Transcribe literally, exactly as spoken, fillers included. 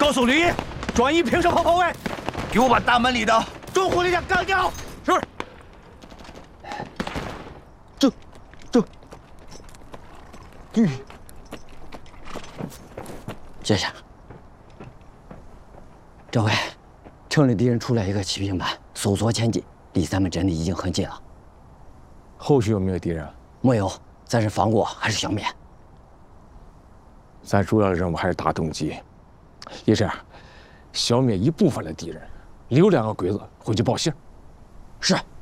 告诉吕毅，转移平射炮炮位， 给我把大门里的中火力量干掉。是。 这，这，嗯，这下，政委，城里敌人出来一个骑兵班，搜索前进，离咱们阵地已经很近了。 后续有没有敌人？ 没有，咱是放过还是消灭？ 咱主要的任务还是打东极。也这样，消灭一部分的敌人，留两个鬼子回去报信。 是。